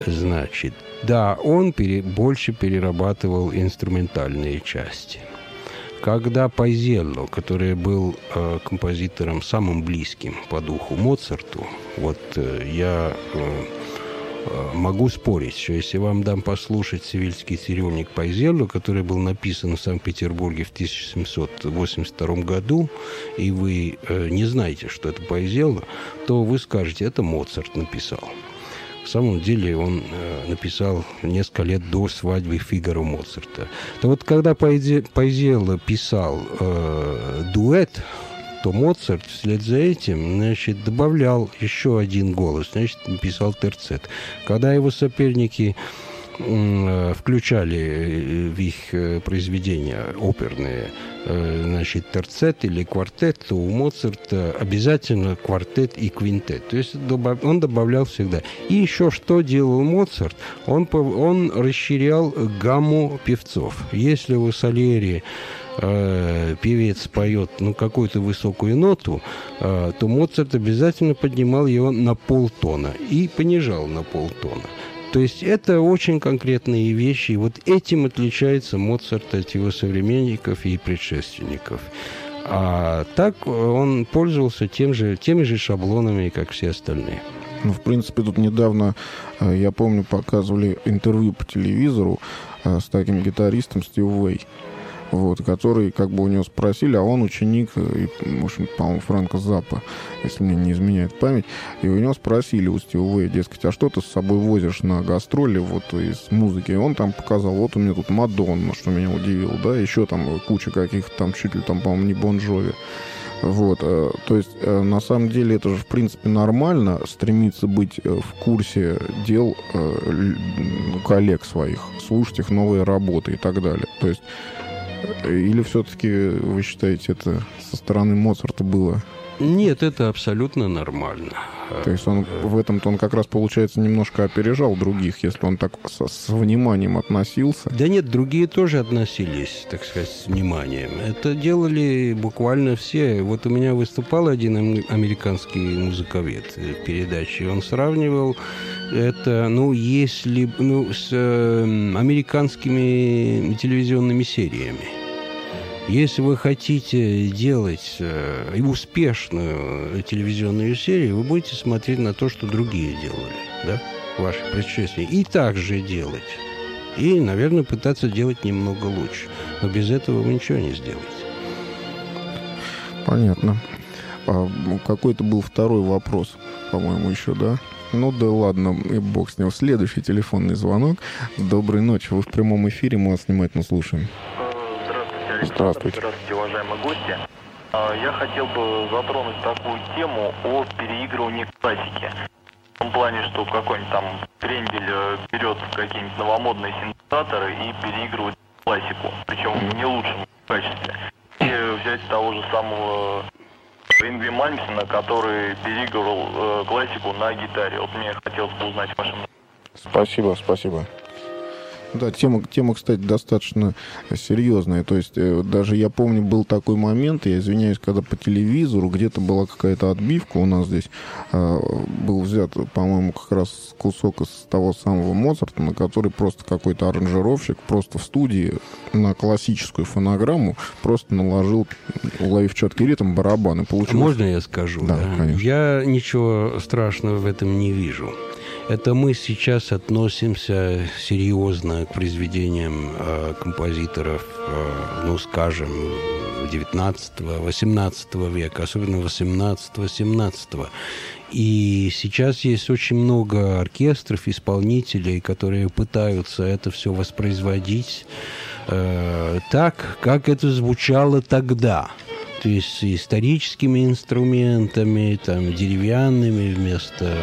Значит, да, он больше перерабатывал инструментальные части. Когда Пайзелло, который был композитором самым близким по духу Моцарту, я могу спорить, что если вам дам послушать «Севильский цирюльник» Пайзелло, который был написан в Санкт-Петербурге в 1782 году, и вы не знаете, что это Пайзелло, то вы скажете, это Моцарт написал. В самом деле он написал несколько лет до свадьбы Фигаро Моцарта. То вот когда Пайзелло писал дуэт, то Моцарт вслед за этим, значит, добавлял еще один голос, значит, написал терцет. Когда его соперники включали в их произведения оперные, значит, терцет или квартет, то у Моцарта обязательно квартет и квинтет. То есть он добавлял всегда. И еще что делал Моцарт? Он расширял гамму певцов. Если у Сальери певец поет какую-то высокую ноту, то Моцарт обязательно поднимал его на полтона и понижал на полтона. То есть это очень конкретные вещи. И вот этим отличается Моцарт от его современников и предшественников. А так он пользовался теми же шаблонами, как все остальные. Ну, в принципе, тут недавно, я помню, показывали интервью по телевизору с таким гитаристом Стив Вэй. Который, у него спросили, а он ученик, в общем, по-моему, Фрэнка Заппа, если мне не изменяет память, и у него спросили, у Стива Вэя, дескать, а что ты с собой возишь на гастроли из музыки? И он там показал, у меня тут Мадонна, что меня удивило, да, еще там куча каких-то там, чуть ли там, по-моему, не Бон Джови. То есть, на самом деле, это же, в принципе, нормально стремиться быть в курсе дел коллег своих, слушать их новые работы и так далее. То есть, или все-таки вы считаете, это со стороны Моцарта было? Нет, это абсолютно нормально. То есть он в этом-то он как раз, получается, немножко опережал других, если он так с вниманием относился. Да нет, другие тоже относились, так сказать, с вниманием. Это делали буквально все. Вот у меня выступал один американский музыковед в передаче. Он сравнивал это, с американскими телевизионными сериями. Если вы хотите делать успешную телевизионную серию, вы будете смотреть на то, что другие делали, да, ваши предшественники, и так же делать. И, наверное, пытаться делать немного лучше. Но без этого вы ничего не сделаете. Понятно. Какой-то был второй вопрос, по-моему, еще, да? Ну да ладно, и бог с ним. Следующий телефонный звонок. Доброй ночи. Вы в прямом эфире, мы вас внимательно слушаем. Здравствуйте. Здравствуйте, уважаемые гости. Я хотел бы затронуть такую тему о переигрывании классики. В том плане, что какой-нибудь там Крендель берет какие-нибудь новомодные синтезаторы и переигрывает классику, причем в не лучшем качестве. И взять того же самого Ингви Мальмсена, который переигрывал классику на гитаре. Вот мне хотелось бы узнать ваше мнение. Спасибо. Да, тема, кстати, достаточно серьезная. То есть даже я помню, был такой момент, я извиняюсь, когда по телевизору где-то была какая-то отбивка у нас здесь, был взят, по-моему, как раз кусок из того самого Моцарта, на который просто какой-то аранжировщик просто в студии на классическую фонограмму просто наложил, уловив четкий ритм, барабан. И получилось... Можно я скажу? Да, конечно. Я ничего страшного в этом не вижу. Это мы сейчас относимся серьезно к произведениям композиторов, скажем, 19-18 века, особенно 18-17. И сейчас есть очень много оркестров, исполнителей, которые пытаются это все воспроизводить так, как это звучало тогда. То есть с историческими инструментами, там, деревянными вместо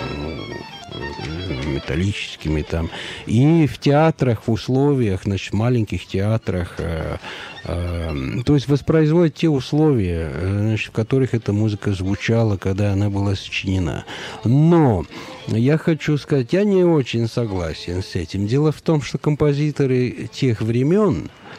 металлическими там, и в театрах, в условиях, маленьких театрах, то есть воспроизводят те условия, в которых эта музыка звучала, когда она была сочинена. Но я хочу сказать, я не очень согласен с этим. Дело в том, что композиторы тех времен,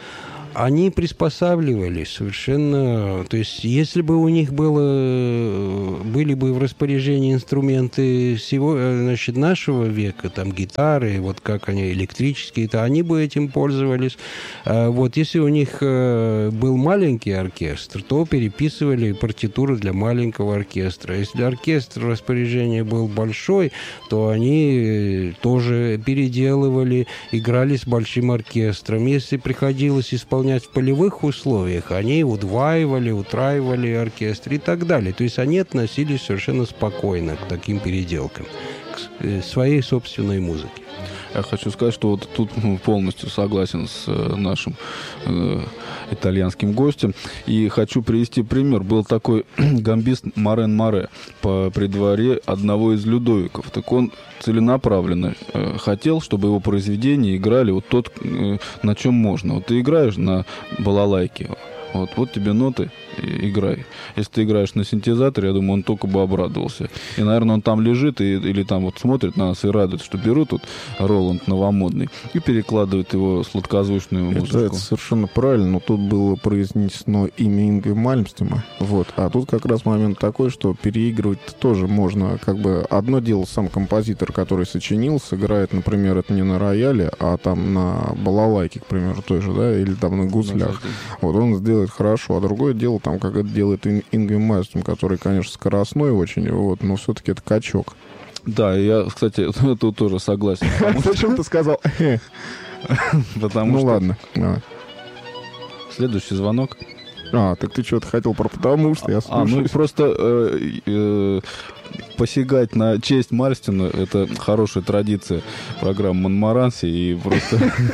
Они приспосабливались совершенно... То есть, если бы у них были бы в распоряжении инструменты нашего века, там, гитары, вот как они, электрические, то они бы этим пользовались. Вот, если у них был маленький оркестр, то переписывали партитуру для маленького оркестра. Если оркестр в распоряжении был большой, то они тоже переделывали, играли с большим оркестром. Если приходилось исполнять в полевых условиях, они удваивали, утраивали оркестр и так далее. То есть они относились совершенно спокойно к таким переделкам, к своей собственной музыке. Я хочу сказать, что вот тут полностью согласен с нашим итальянским гостем. И хочу привести пример. Был такой гамбист Морен Море при дворе одного из Людовиков. Так он целенаправленно хотел, чтобы его произведения играли вот тот, на чем можно. Вот ты играешь на балалайке, вот тебе ноты, играй. Если ты играешь на синтезаторе, я думаю, он только бы обрадовался. И, наверное, он там лежит или там вот смотрит на нас и радуется, что берут тут Роланд новомодный и перекладывают его сладкозвучную музыку. Это совершенно правильно, но тут было произнесено имя Ингви Мальмстена. Вот. А тут как раз момент такой, что переигрывать тоже можно. Как бы одно дело сам композитор, который сочинил, сыграет, например, это не на рояле, а там на балалайке, к примеру, той же, да, или там на гуслях. Вот он сделает хорошо. А другое дело, там, как это делает Ингви Мальмстен, который, конечно, скоростной очень, вот, но все-таки это качок. Да, я, кстати, тут тоже согласен. Зачем ты сказал? Потому что... ладно. Следующий звонок. Так ты что-то хотел про потому что я слушаю. Просто посягать на честь Мальмстена — это хорошая традиция программы «Монмаранси», и просто...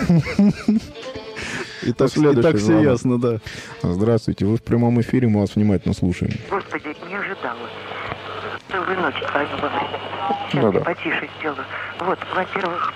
И так все ясно, да. Здравствуйте, вы в прямом эфире, мы вас внимательно слушаем. Господи, не ожидала. Целую ночь звоню вам. Сейчас я потише сделаю. Вот, во-первых,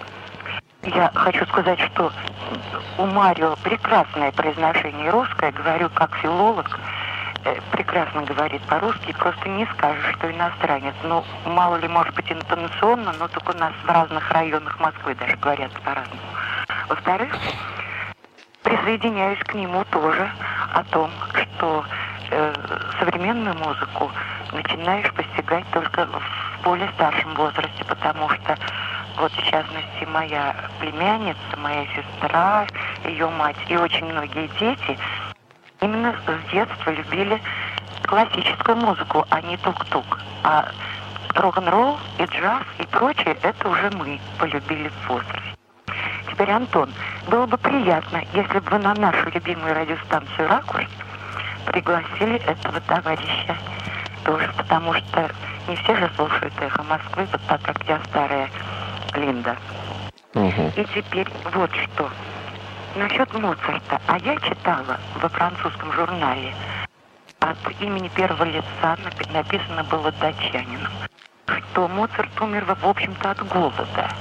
я хочу сказать, что у Марио прекрасное произношение русское, говорю как филолог, прекрасно говорит по-русски, просто не скажешь, что иностранец. Ну, мало ли, может быть, интонационно, но только у нас в разных районах Москвы даже говорят по-разному. Во-вторых, присоединяюсь к нему тоже о том, что современную музыку начинаешь постигать только в более старшем возрасте, потому что вот в частности моя племянница, моя сестра, ее мать и очень многие дети именно с детства любили классическую музыку, а не тук-тук. А рок-н-ролл и джаз и прочее, это уже мы полюбили в возрасте. Теперь, Антон, было бы приятно, если бы вы на нашу любимую радиостанцию «Ракурс» пригласили этого товарища тоже, потому что не все же слушают «Эхо Москвы», вот так как я старая Линда. И теперь вот что. Насчет Моцарта. А я читала во французском журнале, от имени первого лица написано было датчанином, что Моцарт умер, в общем-то, от голода.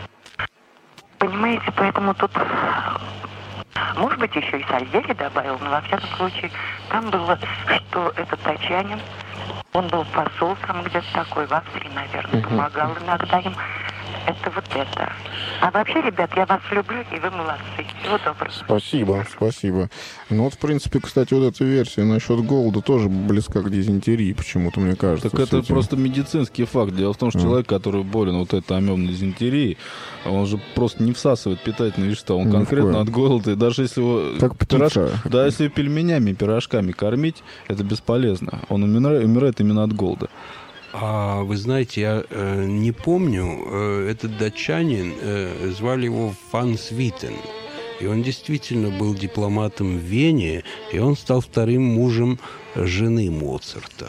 Понимаете, поэтому тут, может быть, еще и Сальери добавил, но во всяком случае, там было, что этот датчанин, он был посол там где-то такой, в Австрии, наверное, помогал иногда им. Это вот это. А вообще, ребят, я вас люблю, и вы молодцы. Всего доброго. Спасибо. Ну вот, в принципе, кстати, вот эта версия насчет голода тоже близка к дизентерии, почему-то, мне кажется. Так это просто медицинский факт. Дело в том, что человек, который болен вот этой амебной дизентерией, он же просто не всасывает питательные вещества. Он конкретно от голода. И даже если его... Как птица. Да, если пельменями, пирожками кормить, это бесполезно. Он умирает именно от голода. А вы знаете, я не помню, этот датчанин, звали его Фан Свитен. И он действительно был дипломатом в Вене, и он стал вторым мужем жены Моцарта.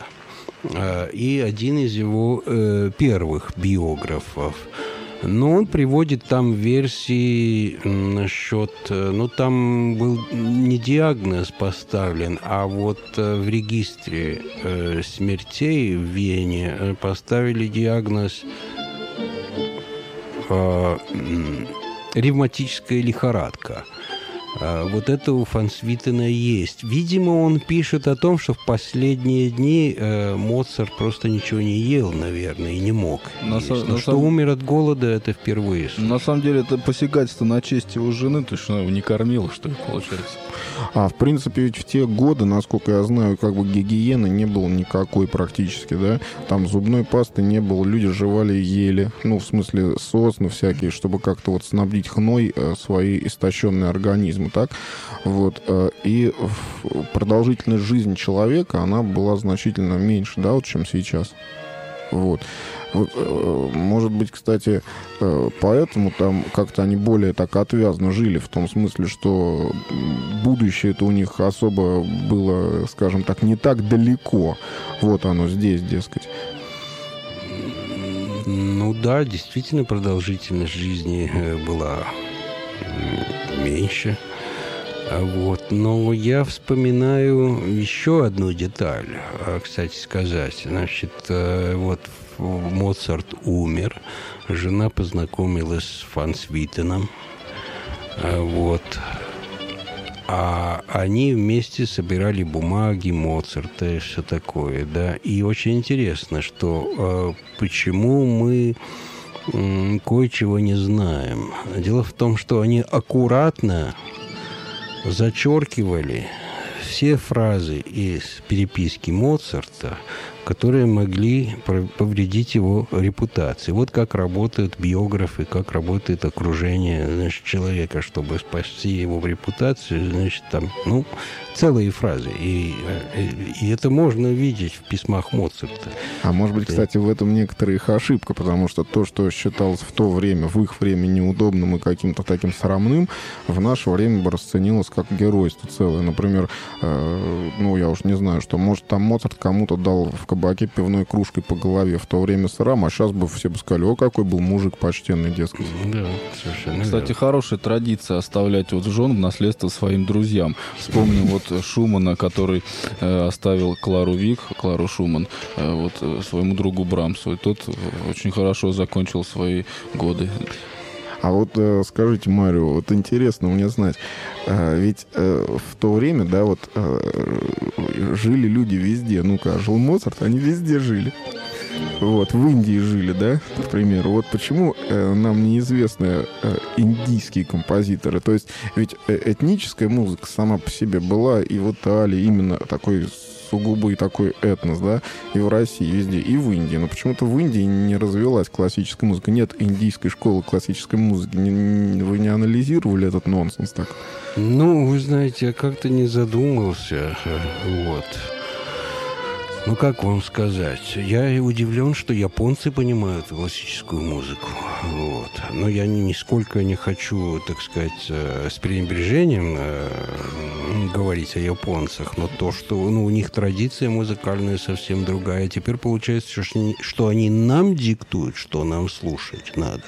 И один из его первых биографов. Но он приводит там версии насчет... Ну, там был не диагноз поставлен, а вот в регистре смертей в Вене поставили диагноз ревматическая лихорадка. Вот это у фон Свитена есть. Видимо, он пишет о том, что в последние дни Моцарт просто ничего не ел, наверное, и не мог. Что умер от голода, это впервые. На самом деле, это посягательство на честь его жены, то есть она его не кормила, что ли, получается. А в принципе, ведь в те годы, насколько я знаю, как бы гигиены не было никакой практически, да? Там зубной пасты не было, люди жевали и ели. Ну, в смысле, сосны всякие, чтобы как-то вот снабдить хной свои истощенные организмы, так? Вот. И продолжительность жизни человека, она была значительно меньше, да, вот, чем сейчас. Вот. Может быть, кстати, поэтому там как-то они более так отвязно жили, в том смысле, что будущее-то у них особо было, скажем так, не так далеко. Вот оно здесь, дескать. Ну да, действительно, продолжительность жизни была меньше. Вот. Но я вспоминаю еще одну деталь, кстати сказать. Значит, вот Моцарт умер, жена познакомилась с фон Свитеном, вот. А они вместе собирали бумаги Моцарта и все такое, да. И очень интересно, что почему мы кое-чего не знаем. Дело в том, что они аккуратно зачеркивали все фразы из переписки Моцарта, которые могли повредить его репутации. Вот как работают биографы, как работает окружение, значит, человека, чтобы спасти его репутацию, значит, там, ну, целые фразы. И это можно видеть в письмах Моцарта. А может быть, кстати, в этом некоторая их ошибка, потому что то, что считалось в то время, в их время неудобным и каким-то таким срамным, в наше время бы расценилось как геройство целое. Например, ну, я уж не знаю, что, может, там Моцарт кому-то дал в кабаке пивной кружкой по голове в то время срам, а сейчас бы все бы сказали: о, какой был мужик почтенный, дескать. Да, совершенно. Кстати, хорошая традиция оставлять вот жен в наследство своим друзьям. Вспомним вот Шумана, который оставил Клару Вик, Клару Шуман, вот своему другу Брамсу. И тот очень хорошо закончил свои годы. А вот скажите, Марио, вот интересно мне знать, ведь в то время, да, вот жили люди везде. Ну-ка, жил Моцарт, они везде жили. Вот, в Индии жили, да, к примеру. Вот почему нам неизвестны индийские композиторы. То есть ведь этническая музыка сама по себе была и в Италии именно такой сугубый такой этнос, да, и в России, везде, и в Индии. Но почему-то в Индии не развилась классическая музыка. Нет индийской школы классической музыки. Вы не анализировали этот нонсенс так? Ну, вы знаете, я как-то не задумался. Вот. Ну, как вам сказать? Я удивлен, что японцы понимают классическую музыку. Вот. Но я нисколько не хочу, так сказать, с пренебрежением говорить о японцах. Но то, что у них традиция музыкальная совсем другая. Теперь получается, что они нам диктуют, что нам слушать надо.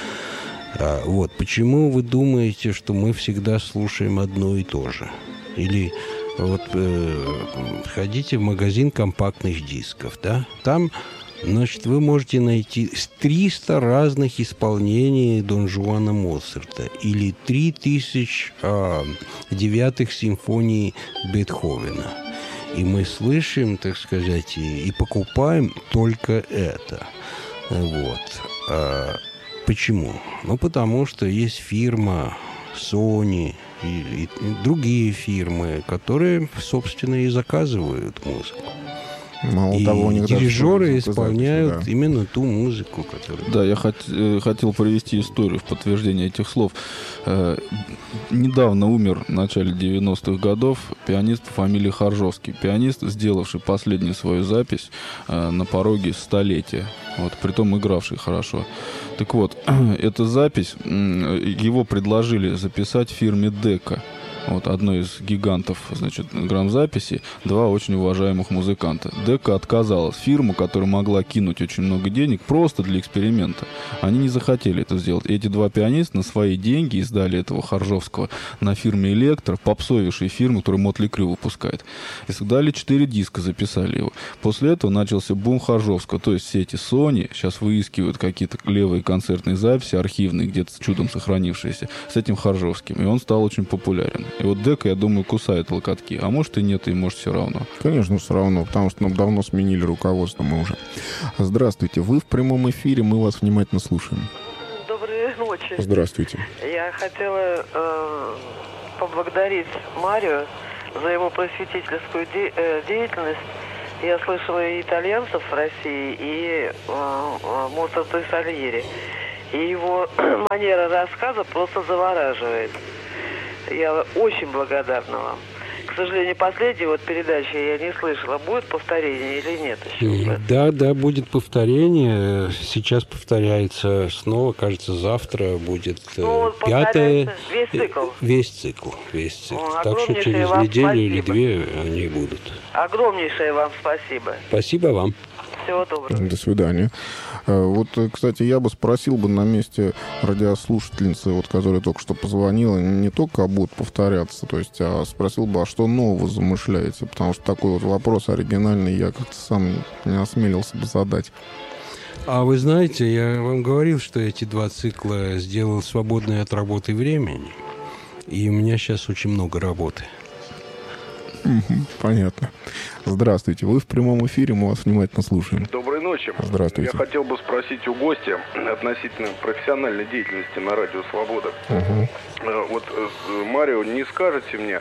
Вот. Почему вы думаете, что мы всегда слушаем одно и то же? Или... Вот ходите в магазин компактных дисков, да? Там, значит, вы можете найти 300 разных исполнений Дон Жуана Моцарта или 3000 девятых симфоний Бетховена. И мы слышим, так сказать, и покупаем только это. Вот. Почему? Ну, потому что есть фирма Sony и другие фирмы, которые, собственно, и заказывают музыку. Мало и того, дирижеры исполняют именно ту музыку, которую... Да, я хотел привести историю в подтверждение этих слов. Недавно умер в начале 90-х годов пианист по фамилии Харжовский. Пианист, сделавший последнюю свою запись на пороге столетия. Вот, притом игравший хорошо. Так вот, эта запись, его предложили записать в фирме Дека. вот одной из гигантов, значит, грамзаписи, два очень уважаемых музыканта. Дека отказалась. Фирма, которая могла кинуть очень много денег просто для эксперимента, они не захотели это сделать. И эти два пианиста на свои деньги издали этого Харжовского на фирме «Электро», попсовейшей фирмы, которая Мотли Крю выпускает. И создали 4 диска, записали его. После этого начался бум Харжовского. То есть все эти Sony сейчас выискивают какие-то левые концертные записи, архивные, где-то чудом сохранившиеся, с этим Харжовским. И он стал очень популярен. И вот Дека, я думаю, кусает локотки. А может и нет, и может все равно. Конечно, все равно, потому что нам давно сменили руководство мы уже. Здравствуйте, вы в прямом эфире, мы вас внимательно слушаем. Доброй ночи. Здравствуйте. Я хотела поблагодарить Марио за его просветительскую деятельность. Я слышала и итальянцев в России, и Моцарта и Сальери. И его манера рассказа просто завораживает. Я очень благодарна вам. К сожалению, последней вот передачи я не слышала. Будет повторение или нет еще? Да, будет повторение. Сейчас повторяется снова. Кажется, завтра будет пятое. Весь цикл? Весь цикл. Так что через неделю или две они будут. Огромнейшее вам спасибо. Спасибо вам. Всего доброго. До свидания. Вот, кстати, я бы спросил бы на месте радиослушательницы, вот, которая только что позвонила, не только будут повторяться, то есть, а спросил бы, а что нового замышляете? Потому что такой вот вопрос оригинальный я как-то сам не осмелился бы задать. А вы знаете, я вам говорил, что эти 2 цикла сделал свободное от работы времени, и у меня сейчас очень много работы. Понятно. Здравствуйте. Вы в прямом эфире, мы вас внимательно слушаем. Доброй ночи. Здравствуйте. Я хотел бы спросить у гостя относительно профессиональной деятельности на Радио Свобода. Вот, Марио, не скажете мне,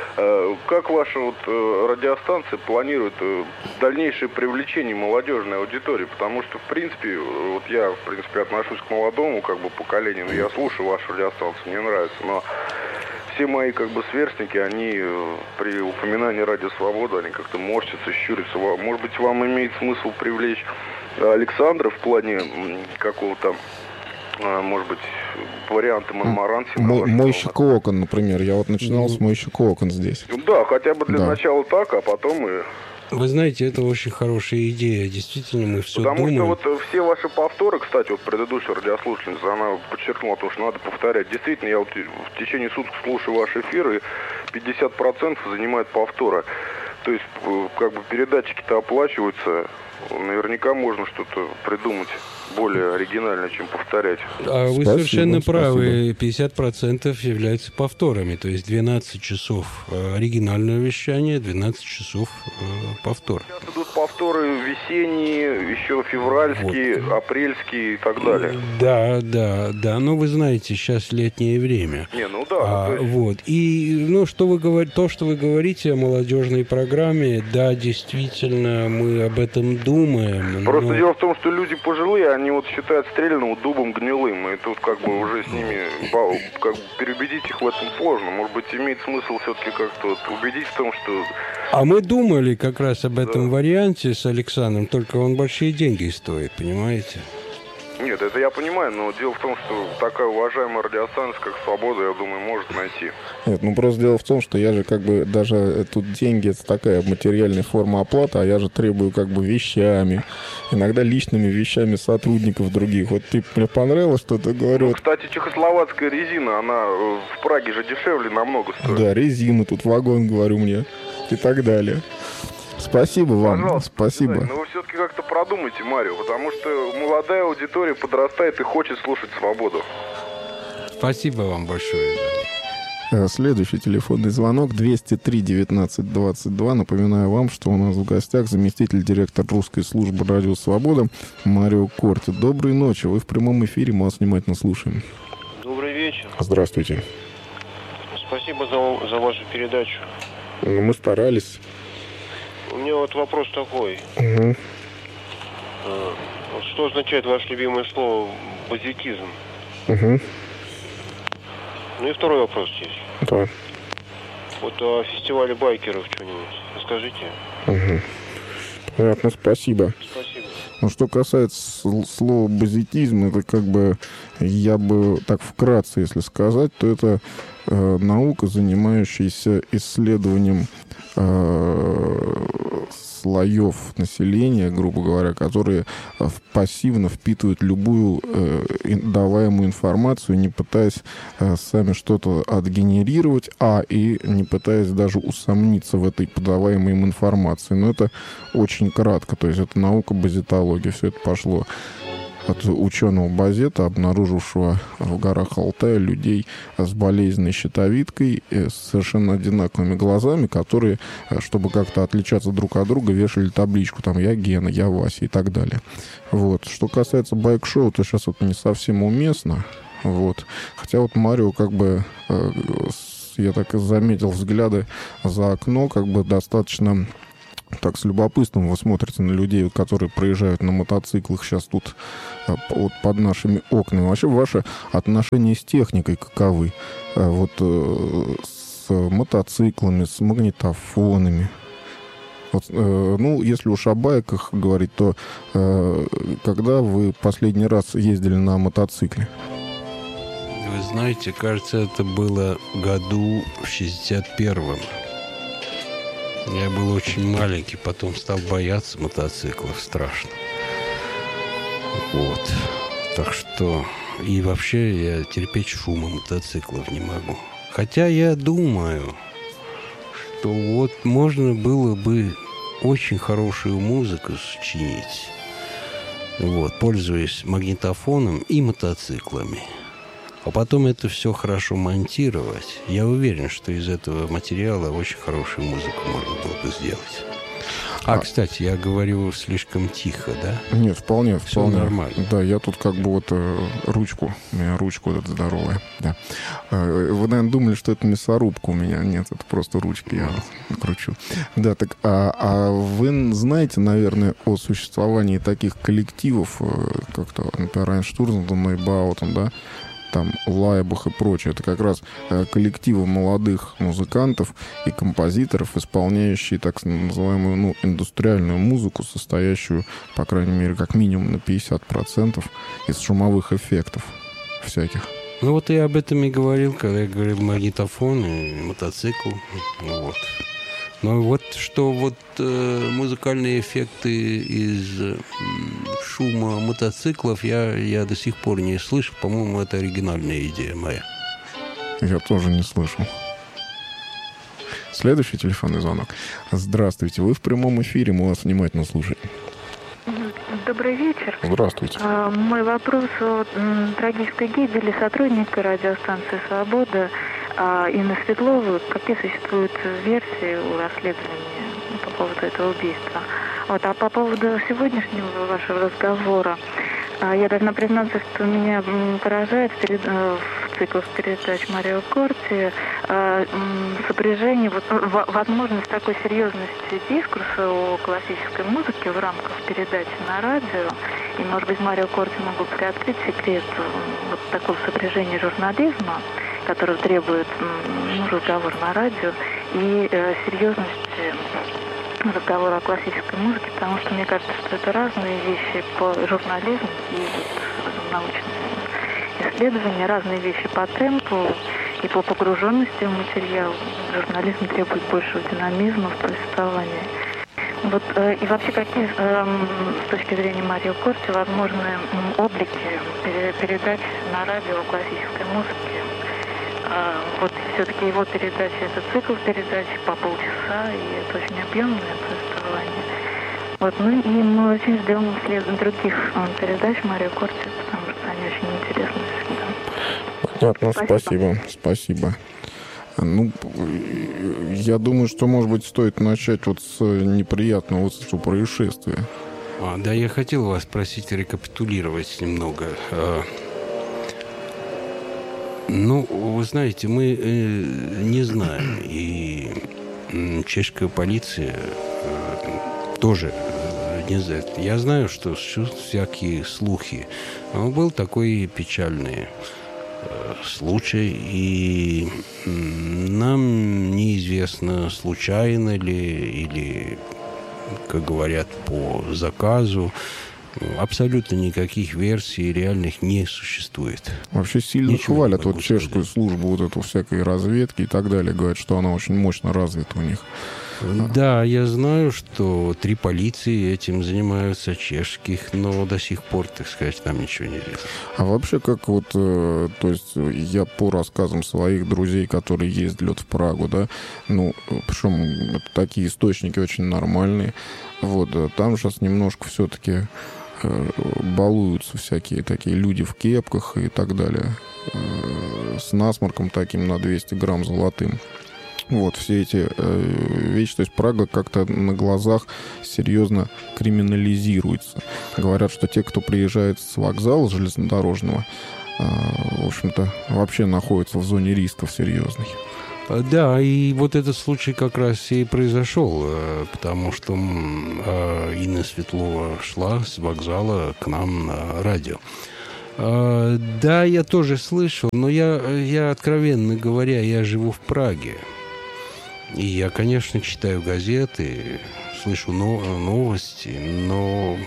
как ваша вот радиостанция планирует дальнейшее привлечение молодежной аудитории? Потому что, в принципе, вот я, в принципе, отношусь к молодому как бы поколению, но я слушаю вашу радиостанцию, мне нравится, но все мои как бы сверстники, они при упоминании Радио Свобода, они как-то морщатся, щурятся. Может быть, вам имеет смысл привлечь Александра в плане какого-то, может быть, варианта Монмаранси? Мойщик окон, например. Я вот начинал с мойщика окон здесь. Да, хотя бы для начала так, а потом и... Вы знаете, это очень хорошая идея. Действительно, мы все думаем. Потому что вот все ваши повторы, кстати, вот предыдущая радиослушательница, она подчеркнула то, что надо повторять. Действительно, я вот в течение суток слушаю ваш эфир, и 50% занимают повторы. То есть, как бы передатчики-то оплачиваются. Наверняка можно что-то придумать более оригинальное, чем повторять. А вы совершенно правы. 50% являются повторами. То есть 12 часов оригинального вещания, 12 часов повтор. Сейчас идут повторы весенние, еще февральские, апрельские и так далее. Да. Но вы знаете, сейчас летнее время. Да. Вот. И что вы говорите о молодежной программе, да, действительно, мы об этом думаем. Просто дело в том, что люди пожилые, они вот считают стрелянного дубом гнилым, и тут как бы уже с ними как бы переубедить их в этом сложно. Может быть, имеет смысл все-таки как-то вот убедить в том, что... А мы думали как раз об этом варианте с Александром, только он большие деньги стоит, понимаете? Нет, это я понимаю, но дело в том, что такая уважаемая радиостанция, как «Свобода», я думаю, может найти. Нет, просто дело в том, что я же как бы даже тут деньги, это такая материальная форма оплаты, а я же требую как бы вещами, иногда личными вещами сотрудников других. Вот мне понравилось что-то, говорю. Кстати, чехословацкая резина, она в Праге же дешевле намного стоит. Да, резина, тут вагон, говорю мне, и так далее. Спасибо вам. Пожалуйста, спасибо. Но вы все-таки как-то продумайте, Марио, потому что молодая аудитория подрастает и хочет слушать «Свободу». Спасибо вам большое. Следующий телефонный звонок 203-19-22. Напоминаю вам, что у нас в гостях заместитель директора русской службы «Радио Свобода» Марио Корти. Доброй ночи. Вы в прямом эфире, мы вас внимательно слушаем. Добрый вечер. Здравствуйте. Спасибо за вашу передачу. Мы старались. У меня вот вопрос такой. Угу. Что означает ваше любимое слово «позитизм»? Угу. Ну и второй вопрос есть. Да. Вот о фестивале байкеров что-нибудь расскажите. Угу. Понятно, спасибо. Спасибо. Но что касается слова базитизм, это как бы, я бы так вкратце, если сказать, то это наука, занимающаяся исследованием слоев населения, грубо говоря, которые пассивно впитывают любую даваемую информацию, не пытаясь сами что-то отгенерировать, и не пытаясь даже усомниться в этой подаваемой им информации. Но это очень кратко, то есть это наука базитология, все это пошло от ученого Базета, обнаружившего в горах Алтая людей с болезненной щитовидкой, с совершенно одинаковыми глазами, которые, чтобы как-то отличаться друг от друга, вешали табличку, там, я Гена, я Вася и так далее. Вот. Что касается байк-шоу, то сейчас это не совсем уместно. Вот. Хотя вот Марио как бы, я так и заметил взгляды за окно, как бы достаточно... Так, с любопытством вы смотрите на людей, которые проезжают на мотоциклах сейчас тут вот под нашими окнами. Вообще, ваше отношение с техникой каковы? Вот с мотоциклами, с магнитофонами. Вот, ну, если уж о байках говорить, то когда вы последний раз ездили на мотоцикле? Вы знаете, кажется, это было году в 61-м. Я был очень маленький, потом стал бояться мотоциклов, страшно. Вот. Так что... И вообще я терпеть шума мотоциклов не могу. Хотя я думаю, что вот можно было бы очень хорошую музыку сочинить, вот, пользуясь магнитофоном и мотоциклами. А потом это все хорошо монтировать. Я уверен, что из этого материала очень хорошую музыку можно было бы сделать. Кстати, я говорю слишком тихо, да? Нет, вполне. Все нормально. Да, я тут как бы вот ручку, у меня ручка вот эта здоровая. Да. Вы, наверное, думали, что это мясорубка у меня. Нет, это просто ручки я кручу. Да, так, вы знаете, наверное, о существовании таких коллективов, как-то, например, Айнштурм, Нойбаутен, да? Там Лайбах и прочее. Это как раз коллективы молодых музыкантов и композиторов, исполняющие так называемую индустриальную музыку, состоящую, по крайней мере, как минимум на 50% из шумовых эффектов всяких. Ну вот я об этом и говорил, когда я говорил магнитофон и мотоцикл. Вот. Но вот что вот музыкальные эффекты из шума мотоциклов я до сих пор не слышал. По-моему, это оригинальная идея моя. Я тоже не слышал. Следующий телефонный звонок. Здравствуйте, вы в прямом эфире, мы вас внимательно слушаем. Добрый вечер. Здравствуйте. Мой вопрос о трагической гибели сотрудника радиостанции «Свобода» Инны Светловой. Какие существуют версии у расследования по поводу этого убийства? Вот, а по поводу сегодняшнего вашего разговора, я должна признаться, что меня поражает в циклах передач Марио Корти сопряжение, возможность такой серьезности дискурса о классической музыке в рамках передачи на радио. И, может быть, Марио Корти могут приоткрыть секрет вот такого сопряжения журнализма, который требует разговора на радио, и серьезности разговора о классической музыке, потому что мне кажется, что это разные вещи по журнализму и научные исследования, разные вещи по темпу и по погруженности в материал. Журнализм требует большего динамизма в повествовании. Вот, и вообще, какие с точки зрения Марио Корти возможны облики передач на радио классической музыки? Вот все-таки его передача, это цикл передач по полчаса, и это очень объемное повествование. Вот, ну и мы очень ждем других передач Марио Корти, потому что они очень интересны всегда. Понятно, спасибо. Ну, я думаю, что, может быть, стоит начать вот с неприятного происшествия. Да, я хотел вас спросить, рекапитулировать немного. Ну, вы знаете, мы не знаем, и чешская полиция тоже не знает. Я знаю, что всякие слухи. Но был такой печальный случай, и нам неизвестно, случайно ли, или, как говорят, по заказу. абсолютно никаких версий реальных не существует. Вообще сильно Ничего хвалят вот чешскую службу, вот эту всякой разведки и так далее. Говорят, что она очень мощно развита у них. Да, я знаю, что 3 полиции этим занимаются, чешских, но до сих пор, так сказать, там ничего не известно. А вообще, как вот, то есть я по рассказам своих друзей, которые ездили вот в Прагу, да, ну, причем такие источники очень нормальные, вот, там сейчас немножко все-таки балуются всякие такие люди в кепках и так далее, с насморком таким на 200 грамм золотым. Вот, все эти вещи. То есть Прага как-то на глазах серьезно криминализируется. Говорят, что те, кто приезжает с вокзала железнодорожного, в общем-то, вообще находятся в зоне рисков серьезных. Да, и вот этот случай как раз и произошел, потому что Инна Светлова шла с вокзала к нам на радио. Да, я тоже слышал, но я, откровенно говоря, я живу в Праге. И я, конечно, читаю газеты, слышу новости, но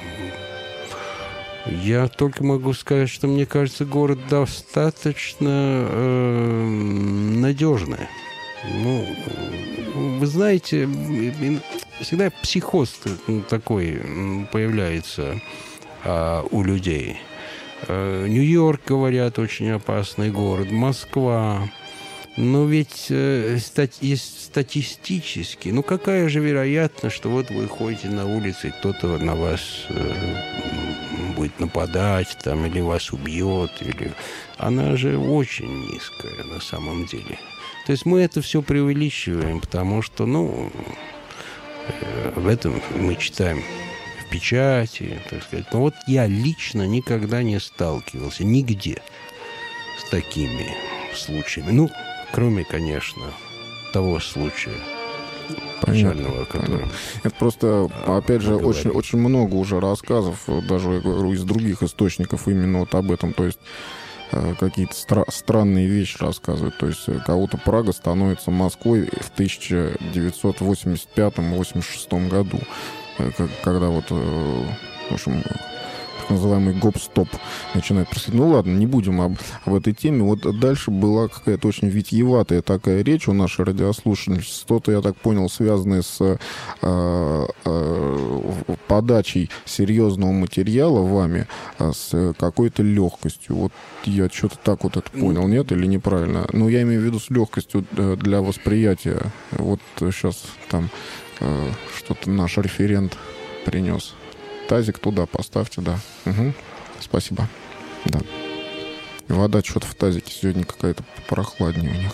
я только могу сказать, что, мне кажется, город достаточно надежный. Ну, вы знаете, всегда психоз такой появляется у людей. Нью-Йорк, говорят, очень опасный город, Москва. Но ведь статистически, ну какая же вероятность, что вот вы ходите на улице, и кто-то на вас будет нападать, там, или вас убьет, или... Она же очень низкая на самом деле. То есть мы это все преувеличиваем, потому что, ну, об этом мы читаем в печати, так сказать. Но вот я лично никогда не сталкивался нигде с такими случаями. Ну, кроме, конечно, того случая печального, который... Это просто, опять же, очень много уже рассказов, даже, я говорю, из других источников именно вот об этом. То есть какие-то странные вещи рассказывают. То есть кого-то Прага становится Москвой в 1985-86 году, когда вот, в общем... называемый гоп-стоп начинает происходить. Ну ладно, не будем об этой теме. Вот дальше была какая-то очень витиеватая такая речь у нашей радиослушательницы. Что-то, я так понял, связанное с подачей серьезного материала вами с какой-то легкостью. Вот я что-то так вот это понял, нет? Или неправильно? Ну, я имею в виду с легкостью для восприятия. Вот сейчас там что-то наш референт принес. Тазик туда поставьте, да. Угу. Спасибо. Да. Вода что-то в тазике сегодня какая-то прохладнее у них.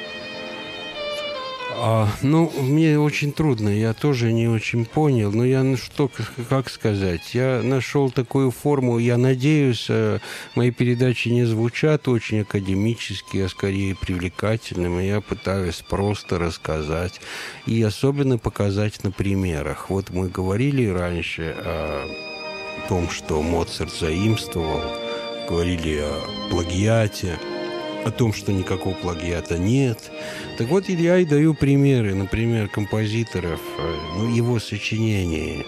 Ну, мне очень трудно, я тоже не очень понял, но я, как сказать, я нашел такую форму, я надеюсь, мои передачи не звучат очень академически, а скорее привлекательным, и я пытаюсь просто рассказать и особенно показать на примерах. Вот мы говорили раньше о том, что Моцарт заимствовал, говорили о плагиате, о том, что никакого плагиата нет. Так вот, я и даю примеры, например, композиторов, ну, его сочинений,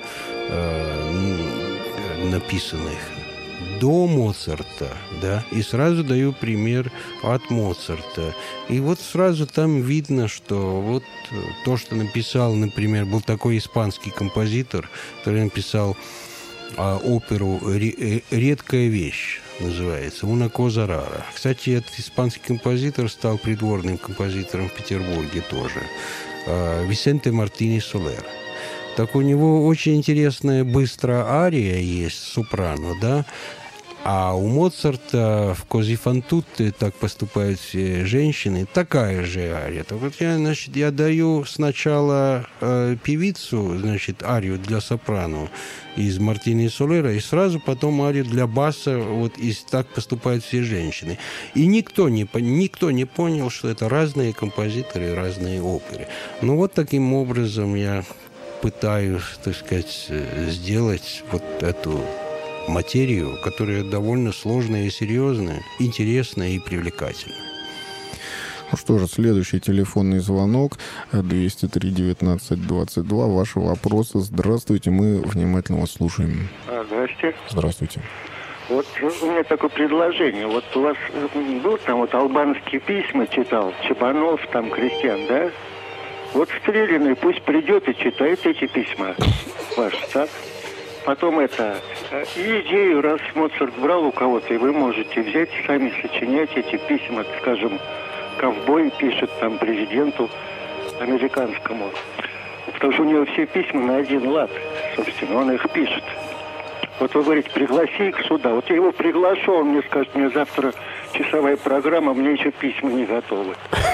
написанных до Моцарта, да, и сразу даю пример от Моцарта. И вот сразу там видно, что вот то, что написал, например, был такой испанский композитор, который написал оперу «Редкая вещь», называется, «Una cosa rara». Кстати, этот испанский композитор стал придворным композитором в Петербурге тоже. Висенте Мартини Солер. Так у него очень интересная быстрая ария есть, сопрано, да? А у Моцарта в «Кози фан тутте» так поступают все женщины, такая же ария. Так вот я даю сначала певицу, значит, арию для сопрано из Мартини Солера, и сразу потом арию для баса, вот, и так поступают все женщины. И никто не понял, что это разные композиторы, разные оперы. Ну вот таким образом я пытаюсь, так сказать, сделать вот эту материю, которая довольно сложная и серьезная, интересная и привлекательная. Ну что же, следующий телефонный звонок 203-19-22. Ваши вопросы. Здравствуйте, мы внимательно вас слушаем. Здравствуйте. Здравствуйте. Вот у меня такое предложение. Вот у вас был там вот албанские письма читал, Чебанов, там, Крестьян, да? Вот Стреляный пусть придет и читает эти письма ваши, так? Потом и идею, раз Моцарт брал у кого-то, и вы можете взять, сами сочинять эти письма, скажем, ковбой пишет там президенту американскому. Потому что у него все письма на один лад, собственно, он их пишет. Вот вы говорите, пригласи их сюда. Вот я его приглашу, он мне скажет, мне завтра часовая программа, мне еще письма не готовы.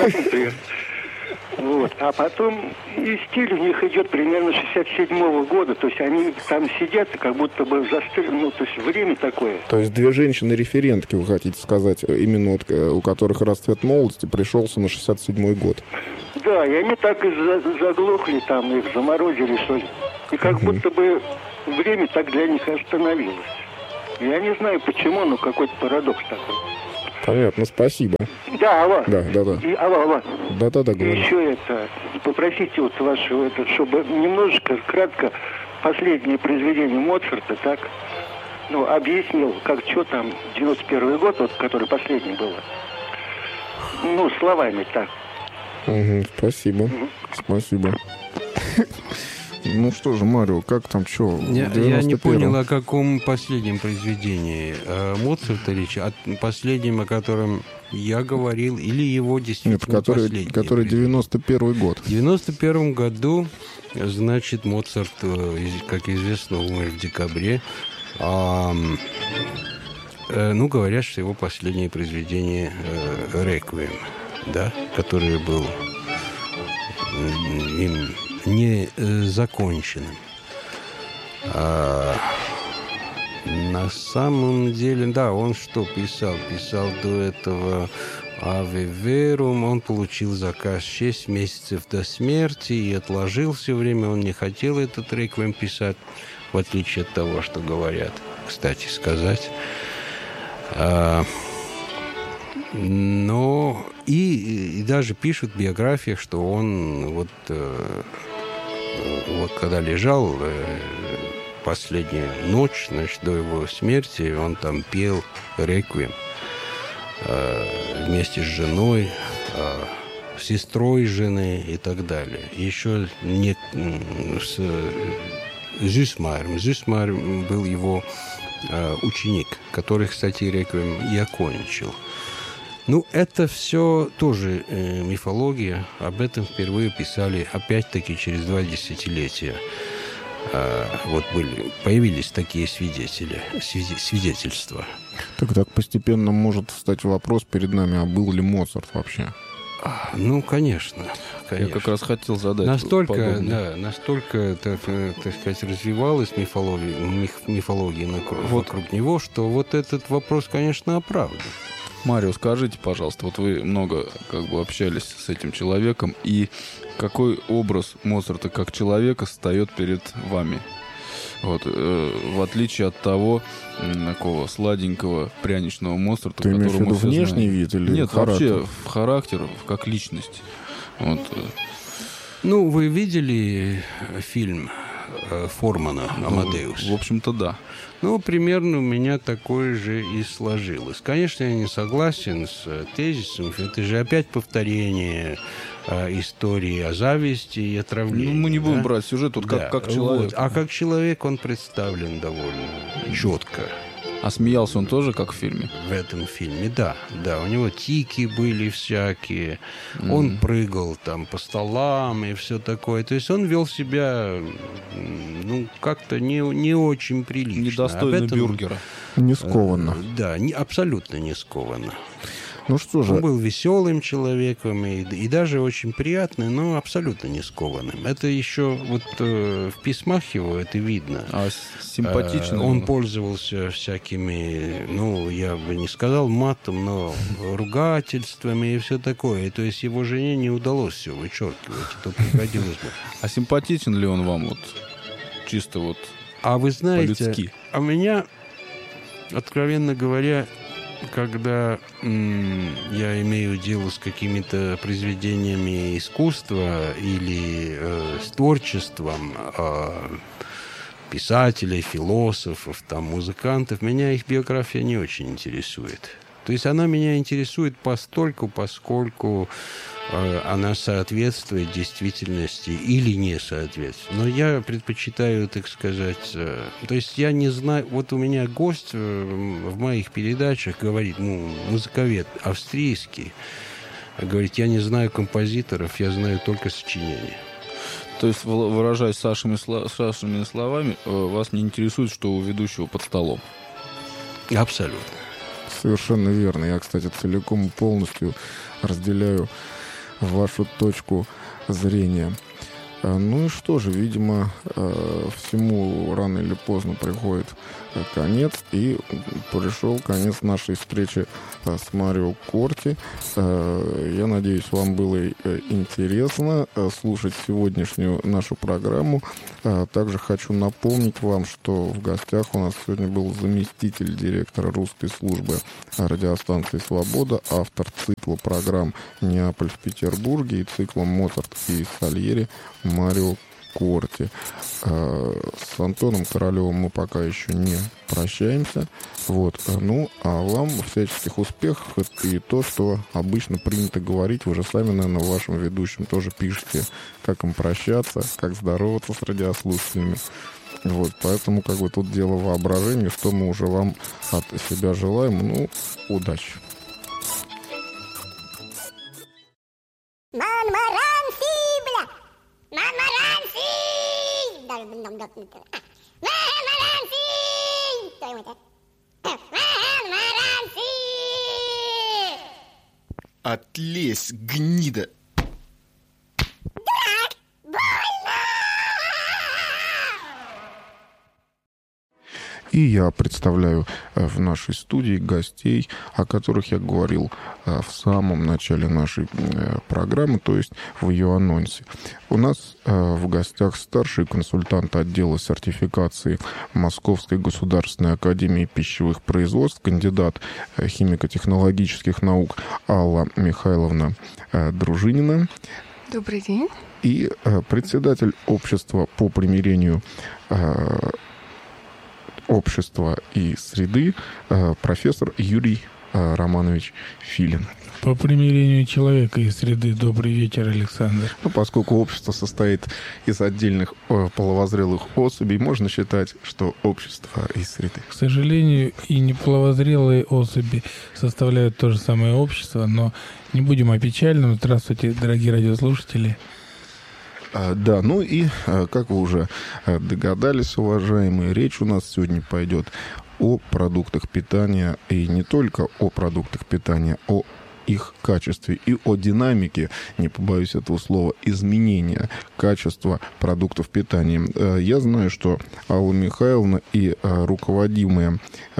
Вот. А потом и стиль у них идет примерно 67-го года. То есть они там сидят и как будто бы застыли. Ну, то есть время такое. То есть две женщины-референтки, вы хотите сказать, именно вот, у которых расцвет молодости пришелся на 67-й год. Да, и они так и заглохли там, их заморозили, что ли. И как будто бы время так для них остановилось. Я не знаю почему, но какой-то парадокс такой. Понятно, спасибо. Да, алло. Да. Алло. Да, и говорю. еще попросите вот вашего, чтобы немножечко, кратко, последнее произведение Моцарта, так, объяснил, как что там, 91 год, вот, который последний был. Словами так. Спасибо. Спасибо. Ну что же, Марио, как там, что? Я не понял, о каком последнем произведении Моцарта речь, о последнем, о котором я говорил, или его действительно последний. Который 91 год. В 91 году, значит, Моцарт, как известно, умер в декабре. Говорят, что его последнее произведение «Реквием», да, который был им не законченным. На самом деле, да, он что писал? Писал до этого «Аве Верум». Он получил заказ 6 месяцев до смерти и отложил все время. Он не хотел этот реквием писать, в отличие от того, что говорят, кстати сказать. Но и даже пишут в биографиях, что он вот когда лежал последнюю ночь, значит, до его смерти, он там пел реквием вместе с женой, сестрой жены и так далее. Еще не с Зюсмайером. Зюсмайер был его ученик, который, кстати, реквием и окончил. Это все тоже мифология. Об этом впервые писали, опять-таки, через 2 десятилетия. Появились такие свидетельства. Так постепенно может встать вопрос перед нами, а был ли Моцарт вообще? Конечно. Я как раз хотел задать. Настолько, так сказать, развивалась мифология вокруг него, что вот этот вопрос, конечно, оправдан. Марио, скажите, пожалуйста, вот вы много общались с этим человеком, и какой образ Моцарта как человека встает перед вами? В отличие от того такого сладенького пряничного Моцарта, ты имеешь в виду внешний знаем. Вид или Нет, характер? Вообще в характер, как личность. Вы видели фильм Формана «Амадеус»? В общем-то, да. Примерно у меня такое же и сложилось. Конечно, я не согласен с тезисом, что это же опять повторение истории о зависти и отравлении. Мы не будем брать сюжет, как человек. А как человек он представлен довольно четко. А смеялся он тоже, как в фильме? В этом фильме, да. У него тики были всякие. Он прыгал там по столам и все такое. То есть он вел себя, как-то не очень прилично. Недостойно бюргера. Не скованно. Да, абсолютно не скованно. Ну что же. Он был веселым человеком и даже очень приятным, но абсолютно не скованным. Это еще в письмах его это видно. А симпатично. Он пользовался всякими, я бы не сказал матом, но ругательствами и все такое. То есть его жене не удалось все вычеркивать. Это приходилось бы. А симпатичен ли он вам чисто А вы знаете, по-людски? меня, откровенно говоря, когда я имею дело с какими-то произведениями искусства или с творчеством писателей, философов, там, музыкантов, меня их биография не очень интересует. То есть она меня интересует постольку, поскольку она соответствует действительности или не соответствует. Но я предпочитаю, так сказать... То есть я не знаю... Вот у меня гость в моих передачах говорит, музыковед австрийский, говорит, я не знаю композиторов, я знаю только сочинения. То есть, выражаясь Сашиными словами, вас не интересует, что у ведущего под столом? Абсолютно. Совершенно верно. Я, кстати, целиком и полностью разделяю вашу точку зрения. Ну и что же, видимо, всему рано или поздно приходит конец, и пришел конец нашей встречи с Марио Корти. Я надеюсь, вам было интересно слушать сегодняшнюю нашу программу. Также хочу напомнить вам, что в гостях у нас сегодня был заместитель директора русской службы радиостанции «Свобода», автор цикла программ «Неаполь в Петербурге» и цикла «Моцарт и Сальери» Марио Корти. С Антоном Королевым мы пока еще не прощаемся. Вот. Ну, а вам всяческих успехов. И то, что обычно принято говорить, вы же сами, наверное, вашим ведущим тоже пишете, как им прощаться, как здороваться с радиослушателями. Вот, поэтому как бы тут дело воображения, что мы уже вам от себя желаем. Ну, удачи. Отлезь, гнида! И я представляю в нашей студии гостей, о которых я говорил в самом начале нашей программы, то есть в ее анонсе. У нас в гостях старший консультант отдела сертификации Московской государственной академии пищевых производств, кандидат химико-технологических наук Алла Михайловна Дружинина. Добрый день. И председатель общества по примирению общества и среды профессор Юрий Романович Филин. По примирению человека и среды. Добрый вечер, Александр. Ну, поскольку общество состоит из отдельных половозрелых особей, можно считать, что общество из среды. К сожалению, и неполовозрелые особи составляют то же самое общество, но не будем о печальном. Здравствуйте, дорогие радиослушатели. Да, ну и, как вы уже догадались, уважаемые, речь у нас сегодня пойдет о продуктах питания, и не только о продуктах питания, о их качестве и о динамике, не побоюсь этого слова, изменения качества продуктов питания. Я знаю, что Алла Михайловна и руководимый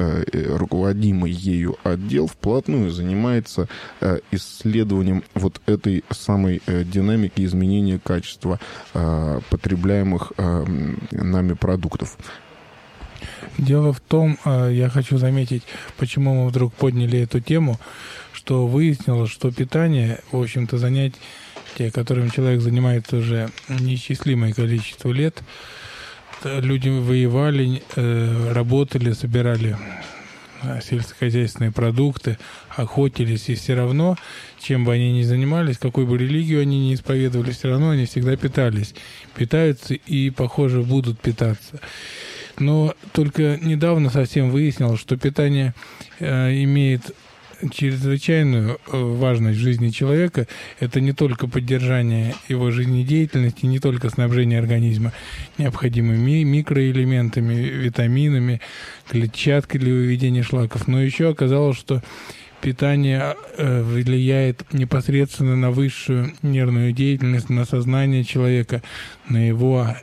ею отдел вплотную занимается исследованием вот этой самой динамики изменения качества потребляемых нами продуктов. Дело в том, я хочу заметить, почему мы вдруг подняли эту тему, что выяснилось, что питание, в общем-то, занятие, которым человек занимается уже неисчислимое количество лет. Люди воевали, работали, собирали сельскохозяйственные продукты, охотились, и все равно, чем бы они ни занимались, какой бы религию они ни исповедовали, все равно они всегда питались. Питаются и, похоже, будут питаться. Но только недавно совсем выяснилось, что питание имеет чрезвычайную важность в жизни человека. Это не только поддержание его жизнедеятельности, не только снабжение организма необходимыми микроэлементами, витаминами, клетчаткой для выведения шлаков, но еще оказалось, что питание влияет непосредственно на высшую нервную деятельность, на сознание человека, на его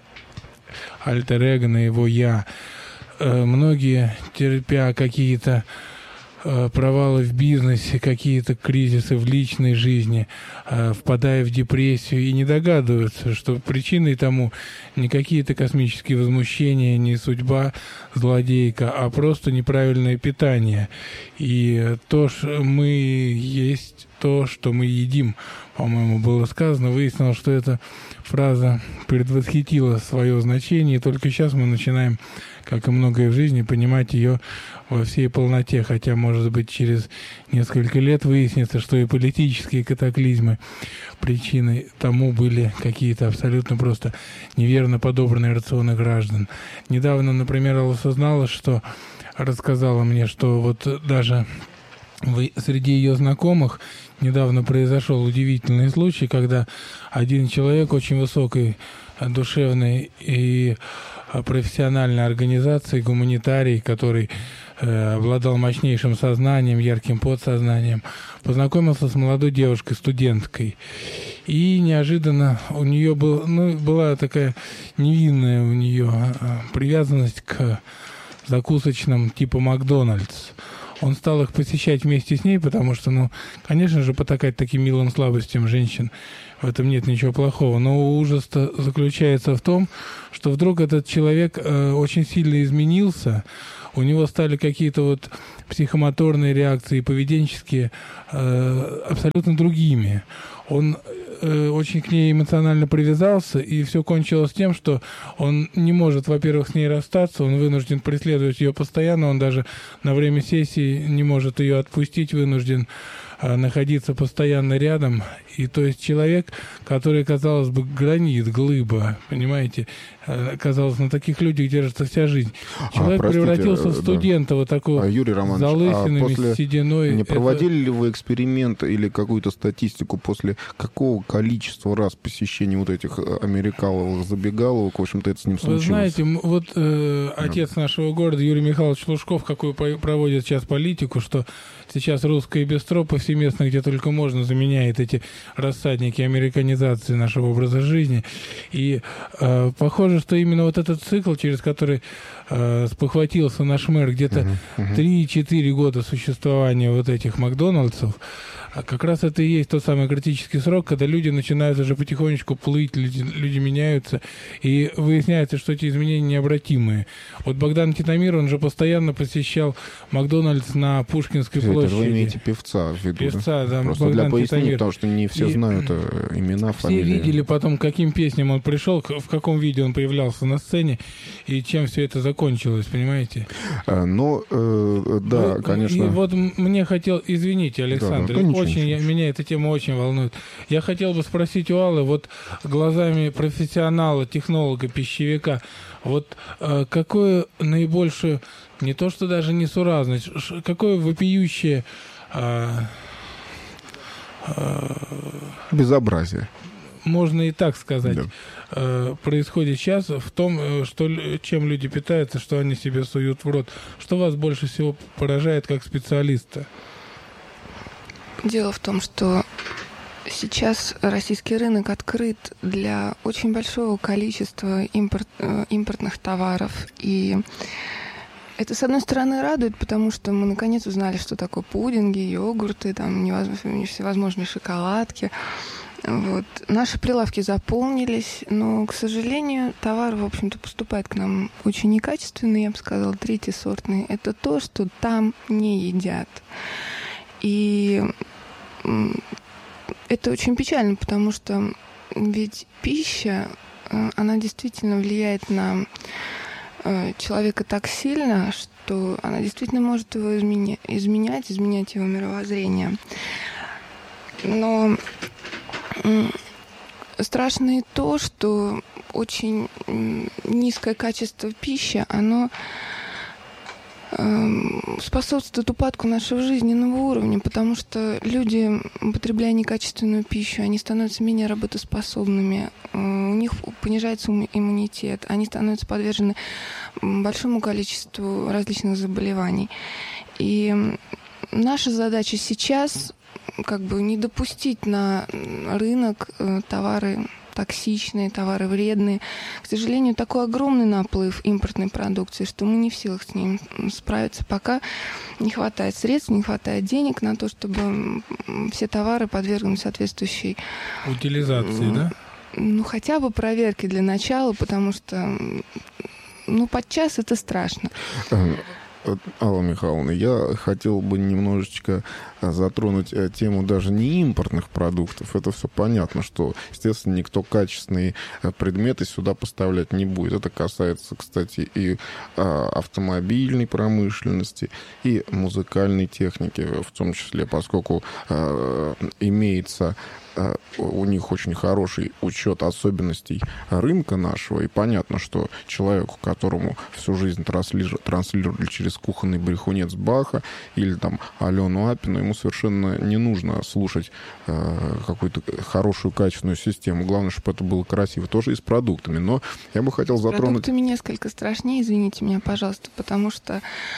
альтер-эго, на его «я». Многие, терпя какие-то провалы в бизнесе, какие-то кризисы в личной жизни, впадая в депрессию и не догадываются, что причиной тому не какие-то космические возмущения, не судьба злодейка, а просто неправильное питание. И то, что мы есть, то, что мы едим, по-моему, было сказано. Выяснилось, что эта фраза предвосхитила свое значение, и только сейчас мы начинаем, как и многое в жизни, понимать ее во всей полноте, хотя, может быть, через несколько лет выяснится, что и политические катаклизмы причиной тому были какие-то абсолютно просто неверно подобранные рационы граждан. Недавно, например, осознала, что рассказала мне, что вот даже среди ее знакомых недавно произошел удивительный случай, когда один человек очень высокой душевной и профессиональной организации, гуманитарий, который обладал мощнейшим сознанием, ярким подсознанием, познакомился с молодой девушкой, студенткой. И неожиданно у нее была такая невинная у нее привязанность к закусочным типа Макдональдс. Он стал их посещать вместе с ней, потому что, конечно же, потакать таким милым слабостям женщин, в этом нет ничего плохого. Но ужас-то заключается в том, что вдруг этот человек очень сильно изменился, у него стали какие-то вот психомоторные реакции, поведенческие, абсолютно другими. Он очень к ней эмоционально привязался, и все кончилось тем, что он не может, во-первых, с ней расстаться, он вынужден преследовать ее постоянно, он даже на время сессии не может ее отпустить, вынужден находиться постоянно рядом. И то есть человек, который, казалось бы, гранит, глыба, понимаете, казалось, на таких людях держится вся жизнь. Человек превратился в студента, вот такого, Юрий Романович, залысинами, с сединой. Не проводили ли вы эксперимент или какую-то статистику, после какого количества раз посещения вот этих америкаловых забегаловок, в общем-то, это с ним случилось? Вы знаете, вот отец нашего города Юрий Михайлович Лужков, какую проводит сейчас политику, что сейчас русское бистро повсеместно, где только можно, заменяет эти рассадники американизации нашего образа жизни. И похоже, что именно вот этот цикл, через который спохватился наш мэр, где-то 3-4 года существования вот этих Макдональдсов, как раз это и есть тот самый критический срок, когда люди начинают уже потихонечку плыть, люди меняются, и выясняется, что эти изменения необратимые. Вот Богдан Титамир, он же постоянно посещал Макдональдс на Пушкинской площади. Вы имеете певца в виду? Певца, да, просто Богдан для пояснения, Титамир. Потому что не все знают имена, фамилии. Все видели потом, к каким песням он пришел, в каком виде он появлялся на сцене, и чем все это закончилось, понимаете? Да, конечно. И вот мне извините, Александр, да, меня эта тема очень волнует. Я хотел бы спросить у Аллы, вот глазами профессионала, технолога, пищевика, вот какое наибольшее, не то что даже несуразность, какое вопиющее безобразие, можно и так сказать, происходит сейчас в том, чем люди питаются, что они себе суют в рот. Что вас больше всего поражает как специалиста? Дело в том, что сейчас российский рынок открыт для очень большого количества импортных товаров. И это, с одной стороны, радует, потому что мы наконец узнали, что такое пудинги, йогурты, там всевозможные шоколадки. Вот. Наши прилавки заполнились, но, к сожалению, товар, в общем-то, поступает к нам очень некачественный, я бы сказала, третьесортный. Это то, что там не едят. И это очень печально, потому что ведь пища, она действительно влияет на человека так сильно, что она действительно может его изменять его мировоззрение. Но страшно и то, что очень низкое качество пищи, оно способствует упадку нашего жизненного уровня, потому что люди, употребляя некачественную пищу, они становятся менее работоспособными, у них понижается иммунитет, они становятся подвержены большому количеству различных заболеваний. И наша задача сейчас не допустить на рынок товары токсичные, товары вредные. К сожалению, такой огромный наплыв импортной продукции, что мы не в силах с ним справиться. Пока не хватает средств, не хватает денег на то, чтобы все товары подвергнуть соответствующей утилизации, да? Ну, хотя бы проверки для начала, потому что, ну, подчас это страшно. Алла Михайловна, я хотел бы немножечко затронуть тему даже не импортных продуктов. Это все понятно, что, естественно, никто качественные предметы сюда поставлять не будет. Это касается, кстати, и автомобильной промышленности, и музыкальной техники в том числе, поскольку имеется у них очень хороший учет особенностей рынка нашего, и понятно, что человеку, которому всю жизнь транслировали через кухонный брехунец Баха или там Алену Апину, ему совершенно не нужно слушать какую-то хорошую качественную систему. Главное, чтобы это было красиво. Тоже и с продуктами. Но я бы хотел затронуть... С продуктами несколько страшнее, извините меня, пожалуйста, потому что